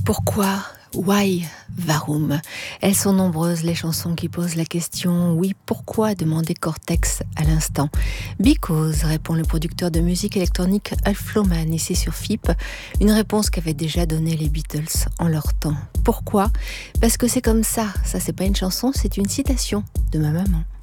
Pourquoi? Why? Warum? Elles sont nombreuses les chansons qui posent la question. Oui, pourquoi? Demandait Cortex à l'instant. Because, répond le producteur de musique électronique Ulf Floman ici sur FIP. Une réponse qu'avaient déjà donnée les Beatles en leur temps. Pourquoi? Parce que c'est comme ça. Ça, c'est pas une chanson, c'est une citation de ma maman.